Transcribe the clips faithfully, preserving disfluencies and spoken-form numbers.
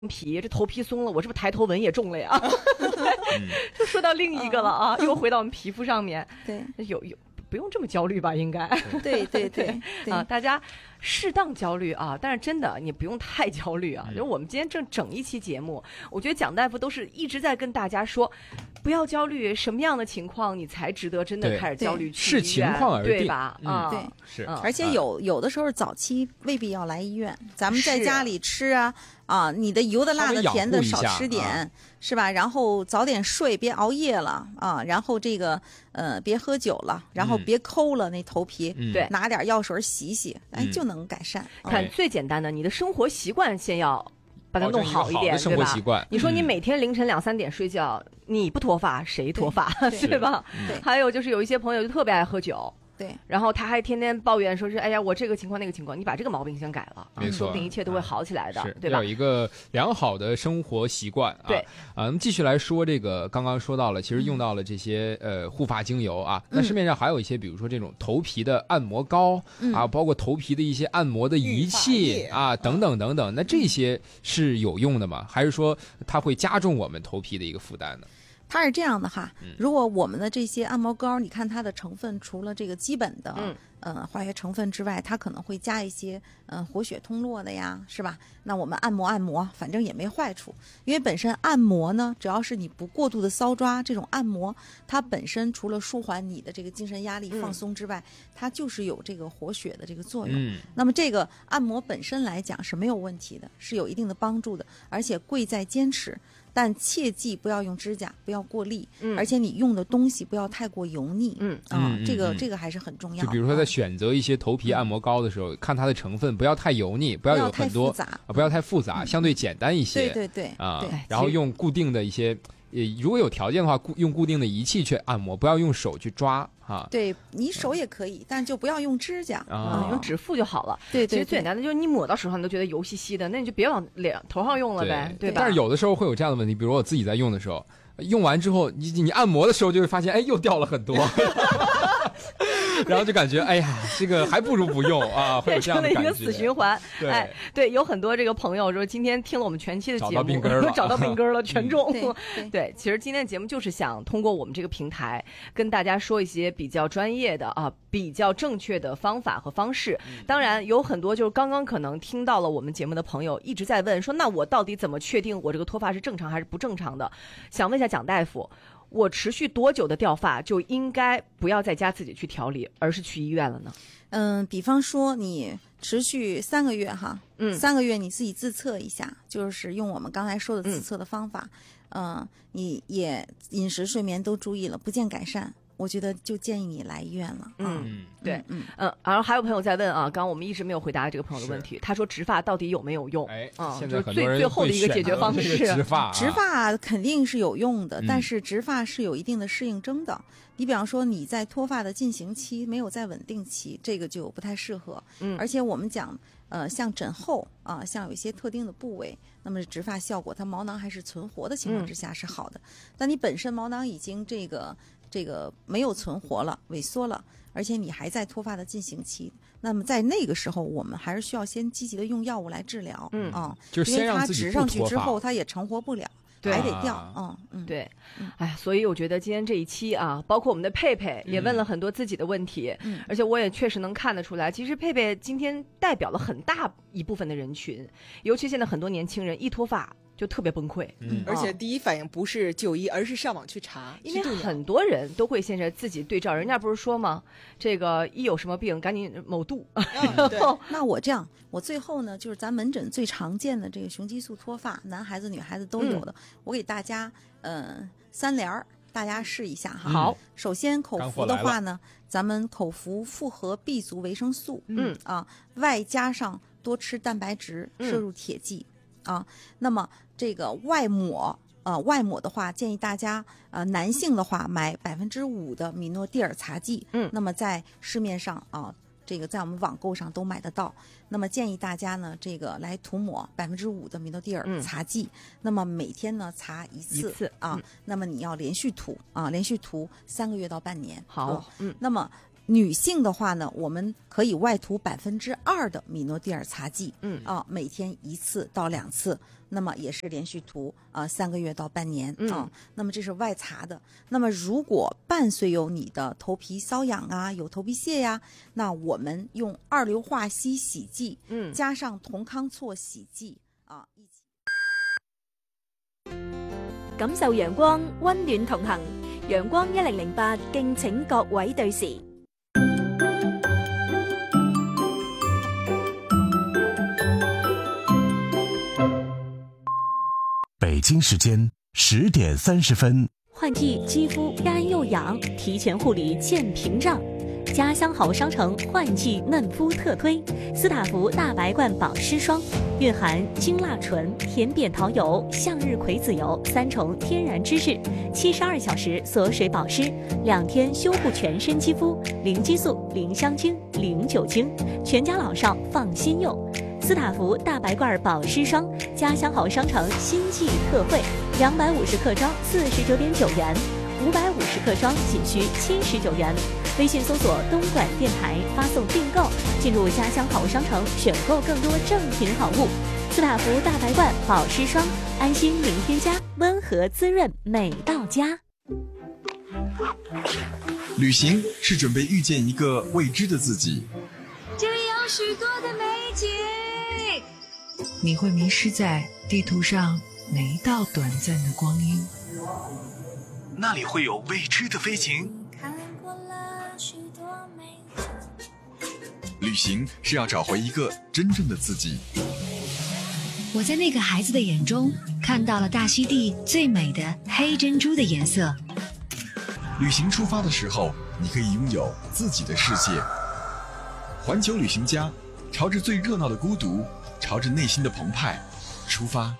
皮，这头皮松了，我是不是抬头纹也重了呀？就说到另一个了啊，又回到我们皮肤上面。 对， 有有不用这么焦虑吧？应该。 对对对对啊，大家适当焦虑啊，但是真的你不用太焦虑啊。就我们今天正整一期节目，我觉得蒋大夫都是一直在跟大家说，不要焦虑，什么样的情况你才值得真的开始焦虑？ 视情况而定， 对吧？啊， 对， 是。 而且有有的时候早期未必要来医院，咱们在家里吃啊。啊，你的油的、辣的、甜的少吃点，啊、是吧？然后早点睡，别熬夜了啊。然后这个呃，别喝酒了，然后别抠了、嗯、那头皮， 对、嗯， 拿点药水洗洗，哎，就能改善。 嗯、看最简单的，你的生活习惯先要把它弄好一点， 好的生活习惯。 你说你每天凌晨两三点睡觉，嗯、你不脱发谁脱发，对, 对吧？ 对。 还有就是有一些朋友就特别爱喝酒。 对， 然后他还天天抱怨说是，哎呀，我这个情况那个情况，你把这个毛病先改了， 没错， 说不定一切都会好起来的， 啊、 对吧？ 要有一个良好的生活习惯啊。 对啊，那么继续来说这个，刚刚说到了，其实用到了这些、嗯、呃护发精油啊，那市面上还有一些，比如说这种头皮的按摩膏、嗯、啊，包括头皮的一些按摩的仪器啊，等等等等，那这些是有用的吗？还是说它会加重我们头皮的一个负担呢？ 它是这样的哈，如果我们的这些按摩膏，你看它的成分除了这个基本的、嗯、呃化学成分之外，它可能会加一些呃活血通络的呀，是吧？那我们按摩按摩，反正也没坏处，因为本身按摩呢，只要是你不过度的搔抓，这种按摩它本身除了舒缓你的这个精神压力、放松之外，嗯、它就是有这个活血的这个作用。嗯、那么这个按摩本身来讲是没有问题的，是有一定的帮助的，而且贵在坚持。但切记不要用指甲，不要过力，嗯，而且你用的东西不要太过油腻，嗯啊、嗯，这个、嗯、这个还是很重要的。 就比如说在选择一些头皮按摩膏的时候，嗯、看它的成分，不要太油腻，不要有很多， 不要太复杂， 啊、不要太复杂、嗯，相对简单一些。 对对对啊， 对然后用固定的一些。也如果有条件的话，固用固定的仪器去按摩，不要用手去抓哈。 对，你手也可以，嗯、但就不要用指甲啊、嗯，用指腹就好了。 对 对, 对， 其实最简单的就是你抹到手上你都觉得油兮兮的，那你就别往脸头上用了呗， 对, 对吧？ 但是有的时候会有这样的问题，比如我自己在用的时候，用完之后，你你按摩的时候就会发现，哎，又掉了很多。然后就感觉哎呀，这个还不如不用啊，会有这样的感觉， 变成了一个死循环。 对， 哎，对，有很多这个朋友说，今天听了我们全期的节目， 找到病根了， 找到病根了，全中。 嗯、 对, 对，其实今天的节目就是想通过我们这个平台，跟大家说一些比较专业的啊，比较正确的方法和方式。嗯、当然，有很多就是刚刚可能听到了我们节目的朋友一直在问说，那我到底怎么确定我这个脱发是正常还是不正常的？想问一下蒋大夫。我持续多久的掉发就应该不要在家自己去调理，而是去医院了呢？ 嗯，比方说你持续三个月哈，嗯，三个月你自己自测一下，就是用我们刚才说的自测的方法，嗯、呃，你也饮食睡眠都注意了，不见改善。我觉得就建议你来医院了。 嗯，对，嗯嗯，然后还有朋友在问啊，刚刚我们一直没有回答这个朋友的问题，他说植发到底有没有用？ 哎， 嗯， 现在很多人最最后的一个解决方式， 植发、啊， 植发肯定是有用的，但是植发是有一定的适应症的。嗯、你比方说你在脱发的进行期没有在稳定期，这个就不太适合。嗯，而且我们讲，呃，像枕后啊，像有一些特定的部位，那么植发效果，它毛囊还是存活的情况之下是好的。嗯、但你本身毛囊已经这个。这个没有存活了，萎缩了，而且你还在脱发的进行期，那么在那个时候，我们还是需要先积极的用药物来治疗，嗯啊， 就是先让自己不脱发， 因为它植上去之后，它也成活不了。 对， 还得掉，嗯嗯， 对，哎，所以我觉得今天这一期啊，包括我们的佩佩也问了很多自己的问题，嗯，而且我也确实能看得出来，其实佩佩今天代表了很大一部分的人群，尤其现在很多年轻人一脱发就特别崩溃， 嗯，而且第一反应不是就医，而是上网去查， 因为很多人都会现在自己对照，人家不是说吗？这个一有什么病赶紧某度。 嗯、对那我这样，我最后呢，就是咱门诊最常见的这个雄激素脱发，男孩子女孩子都有的，嗯、我给大家呃三联儿。大家试一下哈。 好， 首先口服的话呢，咱们口服复合 B 族维生素，嗯啊，外加上多吃蛋白质，摄入铁剂、嗯、啊。那么这个外抹，呃，外抹的话，建议大家呃，男性的话买百分之五的米诺地尔擦剂，嗯，那么在市面上啊。这个在我们网购上都买得到，那么建议大家呢，这个来涂抹百分之五的米诺地尔擦剂、嗯，那么每天呢擦一次， 一次啊、嗯，那么你要连续涂啊，连续涂三个月到半年。 好， 嗯，那么女性的话呢，我们可以外涂百分之二的米诺地尔擦剂， 嗯啊，每天一次到两次，那么也是连续涂啊、呃、三个月到半年啊、 嗯。 那么这是外擦的。那么如果伴随有你的头皮瘙痒啊，有头皮屑呀，那我们用二硫化硒洗剂， 嗯， 加上酮康唑洗剂啊，一起感受陽光，溫暖同行。陽光一零零八，敬請各位對時。 北京时间十点三十分。 换季肌肤干又痒，提前护理见屏障。家乡好商城换季嫩肤特推斯塔芙大白罐保湿霜，蕴含精蜡醇、甜扁桃油、向日葵籽油三重天然脂质，七十二小时锁水保湿，两天修护全身肌肤，零激素、零香精、零酒精，全家老少放心用。斯塔芙大白罐保湿霜，家乡好商城新季特惠，两百五十克装四十九点九元，五百五十克装仅需七十九元。微信搜索东莞电台，发送订购，进入家乡好商城，选购更多正品好物。斯塔芙大白罐保湿霜，安心零添加，温和滋润，美到家。 旅行是准备遇见一个未知的自己， 这里有许多的美景， 你会迷失在地图上哪一道短暂的光阴？ 那里会有未知的飞行。 旅行是要找回一个真正的自己。 我在那个孩子的眼中看到了大溪地最美的黑珍珠的颜色。 旅行出发的时候，你可以拥有自己的世界。环球旅行家，朝着最热闹的孤独，朝着内心的澎湃出发。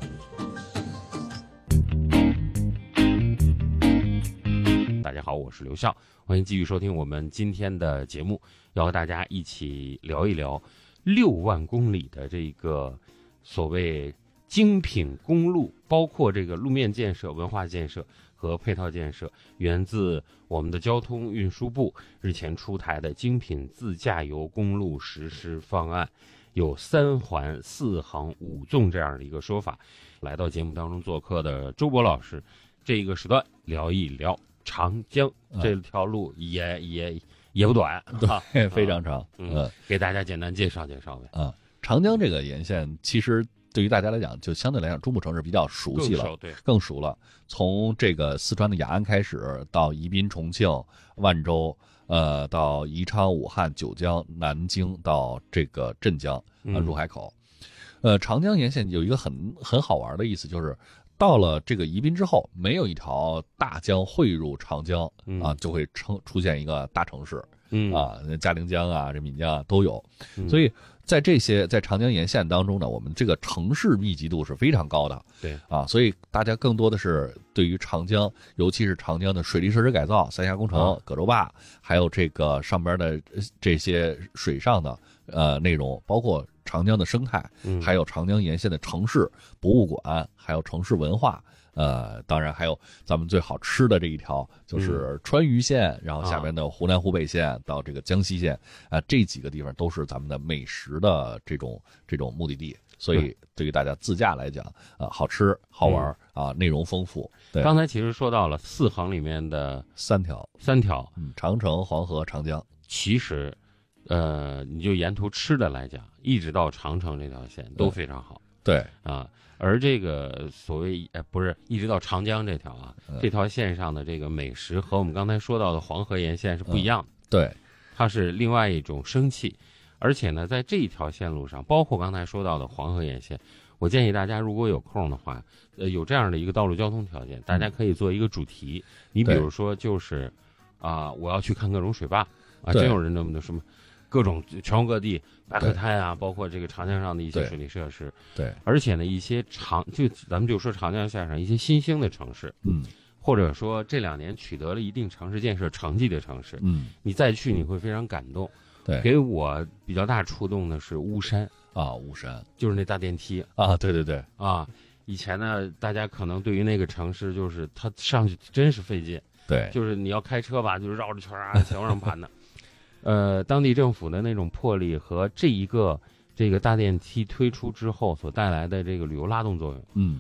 大家好，我是刘笑，欢迎继续收听我们今天的节目，要和大家一起聊一聊六万公里的这个所谓精品公路，包括这个路面建设、文化建设和配套建设，源自我们的交通运输部日前出台的精品自驾游公路实施方案，有三环四航五纵这样的一个说法。来到节目当中做客的周博老师，这一个时段聊一聊长江这条路也、嗯、也也不短， 对，非常长。 嗯，嗯给大家简单介绍介绍呗。 啊、嗯，长江这个沿线其实对于大家来讲，就相对来讲，中部城市比较熟悉了， 更熟，对， 更熟了。从这个四川的雅安开始，到宜宾、重庆、万州，呃，到宜昌、武汉、九江、南京，到这个镇江，呃，入海口。嗯、呃，长江沿线有一个很很好玩的意思，就是到了这个宜宾之后，没有一条大江汇入长江、嗯、啊，就会成出现一个大城市。 嗯啊，嘉陵江啊，这岷江啊都有，所以在这些在长江沿线当中呢，我们这个城市密集度是非常高的。 对啊， 所以大家更多的是对于长江，尤其是长江的水利设施改造、三峡工程、葛洲坝，还有这个上边的这些水上的呃内容，包括长江的生态，还有长江沿线的城市博物馆，还有城市文化。呃，当然还有咱们最好吃的这一条，就是川渝线，嗯、然后下面的湖南湖北线、啊、到这个江西线，啊、呃，这几个地方都是咱们的美食的这种这种目的地，所以对于大家自驾来讲，啊、呃，好吃好玩啊、呃，内容丰富。对， 刚才其实说到了四航里面的三条， 三条， 嗯，长城、黄河、长江。 其实，呃，你就沿途吃的来讲，一直到长城这条线都非常好。 对啊。而这个所谓呃不是一直到长江这条啊，嗯、这条线上的这个美食和我们刚才说到的黄河沿线是不一样的。 嗯、对， 它是另外一种生气。而且呢，在这一条线路上，包括刚才说到的黄河沿线，我建议大家如果有空的话，呃，有这样的一个道路交通条件，大家可以做一个主题。嗯、你比如说，就是啊、呃，我要去看各种水坝啊，真有人这么的什么。各种全国各地白河滩啊，包括这个长江上的一些水利设施， 对， 而且呢，一些长就咱们就说长江线上一些新兴的城市， 嗯， 或者说这两年取得了一定城市建设成绩的城市， 嗯， 你再去你会非常感动。 对， 给我比较大触动的是巫山啊，巫山就是那大电梯啊，对对对啊，以前呢，大家可能对于那个城市就是它上去真是费劲， 对， 就是你要开车吧，就是绕着圈啊，前往上盘的。 呃，当地政府的那种魄力和这一个这个大电梯推出之后所带来的这个旅游拉动作用， 嗯，